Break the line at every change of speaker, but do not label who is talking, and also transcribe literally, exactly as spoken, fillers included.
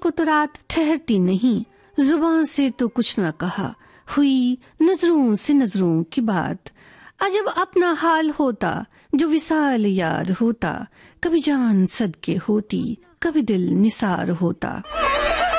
को तो रात ठहरती नहीं, जुबान से तो कुछ न कहा, हुई नजरों से नजरों की बात। अजब अपना हाल होता जो विसाल यार होता, कभी जान सदके होती, कभी दिल निसार होता।